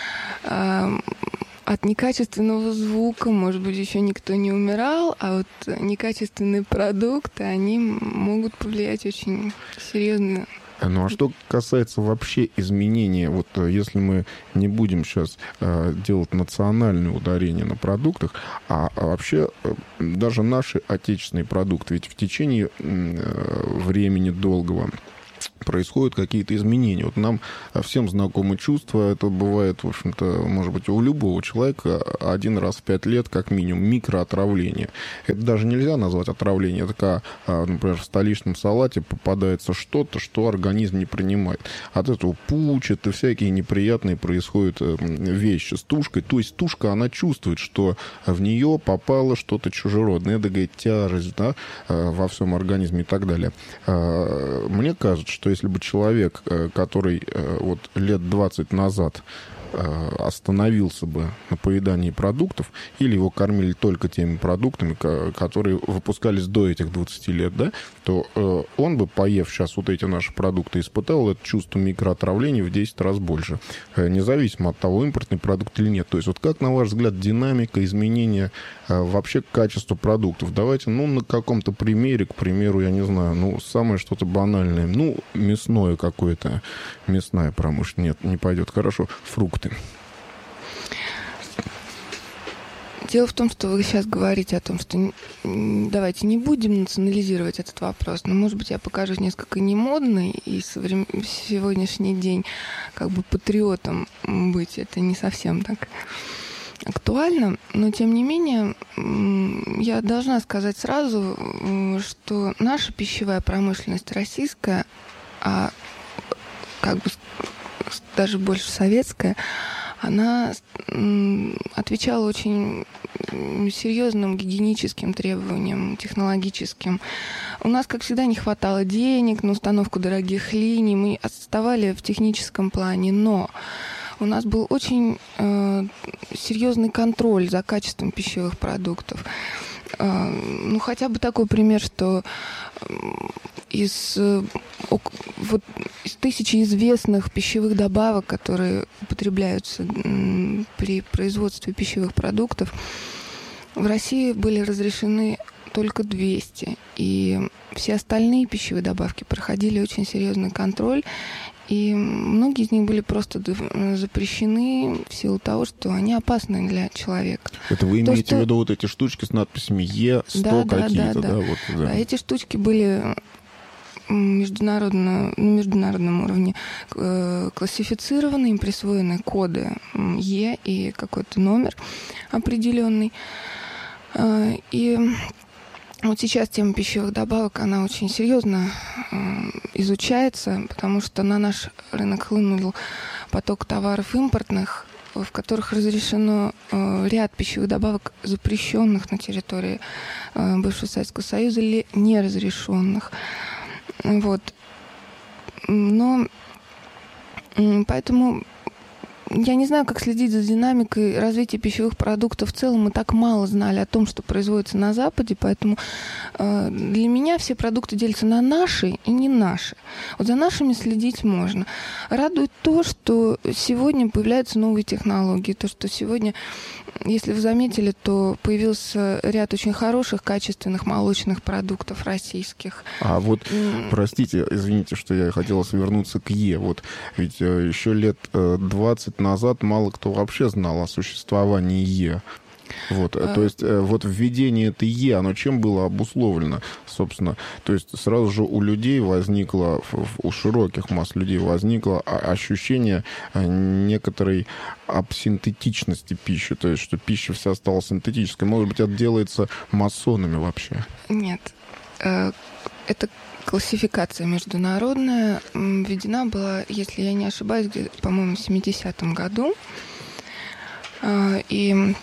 от некачественного звука, может быть, еще никто не умирал, а вот некачественные продукты, они могут повлиять очень серьезно. Ну а что касается вообще изменения, вот если мы не будем сейчас делать национальное ударение на продуктах, а вообще даже наши отечественные продукты, ведь в течение времени долгого происходят какие-то изменения. Вот нам всем знакомы чувства. Это бывает, в общем-то, может быть, у любого человека один раз в 5 лет, как минимум, микроотравление. Это даже нельзя назвать отравлением. Это как, например, в столичном салате попадается что-то, что организм не принимает. От этого пучат и всякие неприятные происходят вещи с тушкой. То есть тушка, она чувствует, что в нее попало что-то чужеродное. Это, говорит, тяжесть, да, во всем организме и так далее. Мне кажется, что если бы человек, который вот лет 20 назад остановился бы на поедании продуктов, или его кормили только теми продуктами, которые выпускались до этих 20 лет, да, то он бы, поев сейчас вот эти наши продукты, испытал это чувство микроотравления в 10 раз больше, независимо от того, импортный продукт или нет. То есть вот как, на ваш взгляд, динамика изменения вообще качества продуктов? Давайте, ну, на каком-то примере, к примеру, я не знаю, ну, самое что-то банальное, ну, мясное какое-то, мясная промышленность, нет, не пойдет, хорошо, фрукты. Дело в том, что вы сейчас говорите о том, что давайте не будем национализировать этот вопрос, но, может быть, я покажусь несколько немодной, и в сегодняшний день как бы патриотом быть это не совсем так актуально, но, тем не менее, я должна сказать сразу, что наша пищевая промышленность российская, а как бы даже больше советская, она отвечала очень серьезным гигиеническим требованиям, технологическим. У нас, как всегда, не хватало денег на установку дорогих линий, мы отставали в техническом плане, но у нас был очень серьезный контроль за качеством пищевых продуктов. Ну, хотя бы такой пример, что из тысячи известных пищевых добавок, которые употребляются при производстве пищевых продуктов, в России были разрешены только 200. И все остальные пищевые добавки проходили очень серьезный контроль. И многие из них были просто запрещены в силу того, что они опасны для человека. Это вы имеете в виду вот эти штучки с надписями Е100 какие-то, да? Вот, да. А эти штучки были на международном уровне классифицированы, им присвоены коды Е и какой-то номер определенный. И вот сейчас тема пищевых добавок, она очень серьезно изучается, потому что на наш рынок хлынул поток товаров импортных, в которых разрешено ряд пищевых добавок, запрещенных на территории бывшего Советского Союза или неразрешенных. Вот. Но поэтому я не знаю, как следить за динамикой развития пищевых продуктов в целом. Мы так мало знали о том, что производится на Западе, поэтому для меня все продукты делятся на наши и не наши. Вот за нашими следить можно. Радует то, что сегодня появляются новые технологии, то, что сегодня если вы заметили, то появился ряд очень хороших, качественных молочных продуктов российских. А вот, простите, извините, что я хотел вернуться к Е. Вот ведь еще лет 20 назад мало кто вообще знал о существовании Е. Вот, то есть вот введение этой Е, оно чем было обусловлено, собственно? То есть сразу же у людей возникло, у широких масс людей возникло ощущение некоторой абсинтетичности пищи, то есть что пища вся стала синтетической. Может быть, это делается масонами вообще? Нет. Это классификация международная введена была, если я не ошибаюсь, по-моему, в 70-м году. И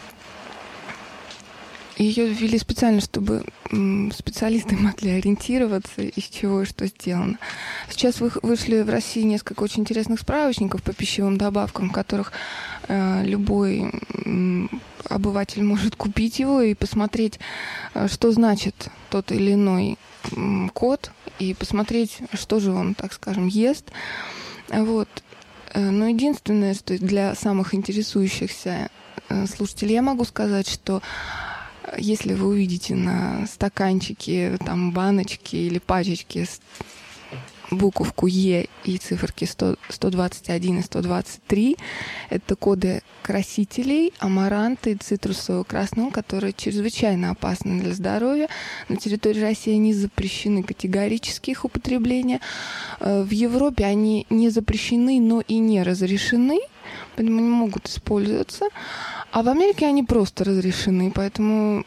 ее ввели специально, чтобы специалисты могли ориентироваться, из чего и что сделано. Сейчас вышли в России несколько очень интересных справочников по пищевым добавкам, в которых любой обыватель может купить его и посмотреть, что значит тот или иной код, и посмотреть, что же он, так скажем, ест. Вот. Но единственное, что для самых интересующихся слушателей я могу сказать, что если вы увидите на стаканчике, там, баночке или пачечке буковку Е и циферки 121 и 123, это коды красителей, амаранта и цитрусового красного, которые чрезвычайно опасны для здоровья. На территории России они запрещены категорически, их употребление. В Европе они не запрещены, но и не разрешены, поэтому они могут использоваться. А в Америке они просто разрешены, поэтому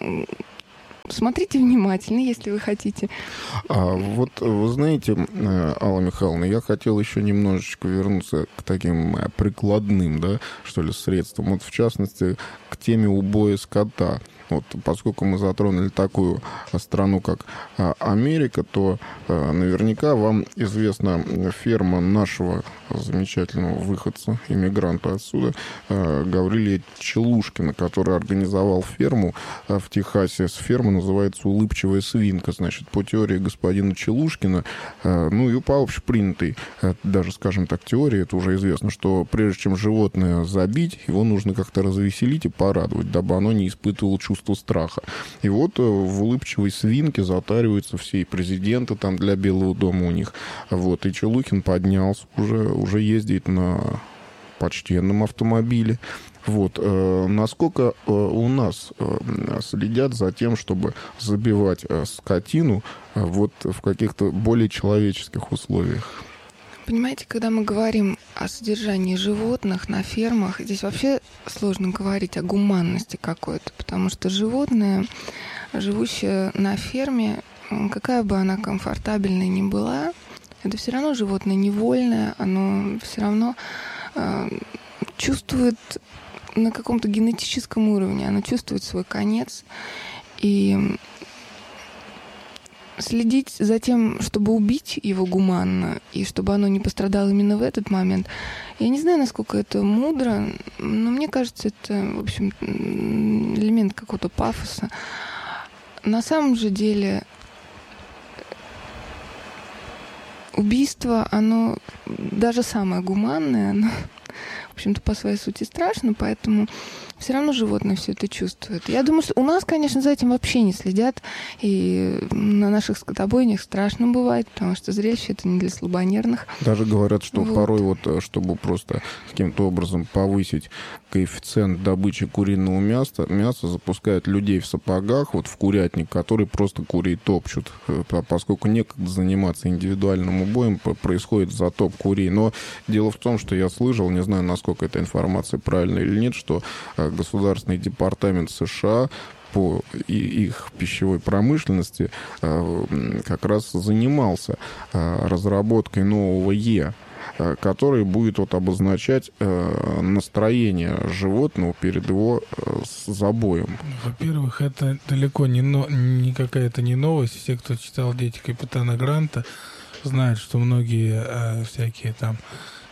смотрите внимательно, если вы хотите. Вот вы знаете, Алла Михайловна, я хотел еще немножечко вернуться к таким прикладным, да, что ли, средствам. Вот в частности, к теме убоя скота. Вот, поскольку мы затронули такую страну, как Америка, то наверняка вам известна ферма нашего замечательного выходца, иммигранта отсюда, Гаврилия Челушкина, который организовал ферму в Техасе. Ферма называется «Улыбчивая свинка». Значит, по теории господина Челушкина, ну и по общепринятой, даже, скажем так, теории, это уже известно, что прежде чем животное забить, его нужно как-то развеселить и порадовать, дабы оно не испытывало чувство страха. И вот в «Улыбчивой свинке» затариваются все и президенты там для Белого дома у них. Вот, и Челухин поднялся, уже ездит на почтенном автомобиле. Вот. Насколько у нас следят за тем, чтобы забивать скотину вот в каких-то более человеческих условиях? Понимаете, когда мы говорим о содержании животных на фермах, здесь вообще сложно говорить о гуманности какой-то, потому что животное, живущее на ферме, какая бы она комфортабельной ни была, это все равно животное невольное, оно все равно чувствует на каком-то генетическом уровне, оно чувствует свой конец, и следить за тем, чтобы убить его гуманно, и чтобы оно не пострадало именно в этот момент, я не знаю, насколько это мудро, но мне кажется, это, в общем, элемент какого-то пафоса. На самом же деле убийство, оно даже самое гуманное, оно, в общем-то, по своей сути страшно, поэтому все равно животное все это чувствует. Я думаю, что у нас, конечно, за этим вообще не следят, и на наших скотобойнях страшно бывает, потому что зрелище это не для слабонервных. Даже говорят, что вот порой вот, чтобы просто каким-то образом повысить коэффициент добычи куриного мяса запускают людей в сапогах вот в курятник, которые просто курей топчут, поскольку некогда заниматься индивидуальным убоем, происходит затоп курей. Но дело в том, что я слышал, не знаю, насколько эта информация правильная или нет, что Государственный департамент США по их пищевой промышленности как раз занимался разработкой нового Е, который будет вот обозначать настроение животного перед его забоем. Во-первых, это далеко не какая-то не новость. Все, кто читал «Дети капитана Гранта», знают, что многие всякие там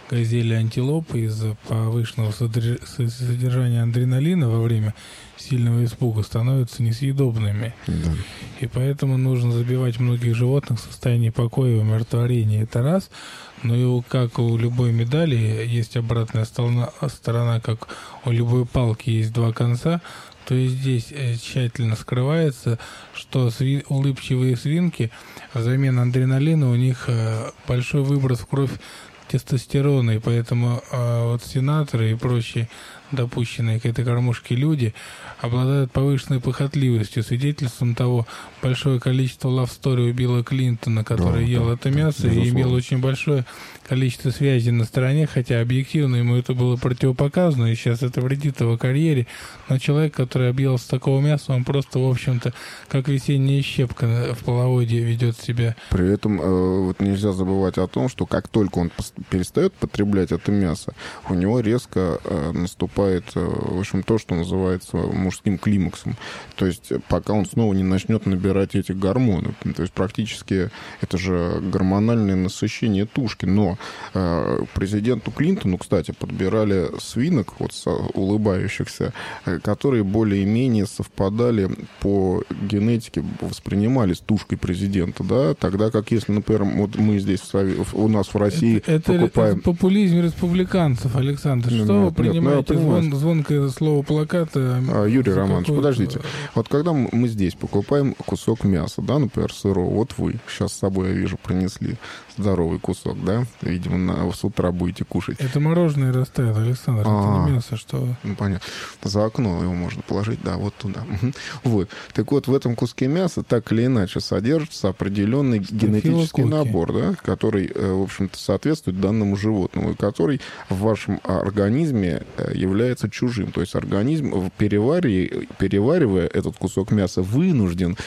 газели, антилопы из-за повышенного содержания адреналина во время сильного испуга становятся несъедобными. Да. И поэтому нужно забивать многих животных в состоянии покоя и умиротворения. Это раз. Но и как у любой медали есть обратная сторона, как у любой палки есть два конца, то и здесь тщательно скрывается, что улыбчивые свинки взамен адреналина у них большой выброс в кровь тестостерона, и поэтому вот сенаторы и прочие допущенные к этой кормушке люди обладают повышенной похотливостью. Свидетельством того большое количество лав-стори у Билла Клинтона, который ел это мясо и имел очень большое количество связей на стороне, хотя объективно ему это было противопоказано, и сейчас это вредит его карьере. Но человек, который объелся такого мяса, он просто, в общем-то, как весенняя щепка в половодье ведет себя. При этом вот нельзя забывать о том, что как только он перестает потреблять это мясо, у него резко наступает, в общем, то, что называется мужским климаксом. То есть пока он снова не начнет набирать эти гормоны. То есть практически это же гормональное насыщение тушки. Но президенту Клинтону, кстати, подбирали свинок, вот улыбающихся, которые более-менее совпадали по генетике, воспринимались тушкой президента, да, тогда как если, например, вот мы здесь у нас в России покупаем... Это популизм республиканцев, Александр. Что вы принимаете звонкое слово плаката? Юрий Романович, подождите. Вот когда мы здесь покупаем кусок мяса, да, например, сырого, вот вы сейчас с собой, я вижу, принесли здоровый кусок, да, видимо, с утра будете кушать. Это мороженое растаяло, Александр, это не мясо, что вы. Ну, понятно. За окно его можно положить, да, вот туда. Вот. Так вот, в этом куске мяса так или иначе содержится определенный генетический набор, да, который, в общем-то, соответствует данному животному, и который в вашем организме является чужим. То есть организм, переваривая этот кусок мяса, вынужден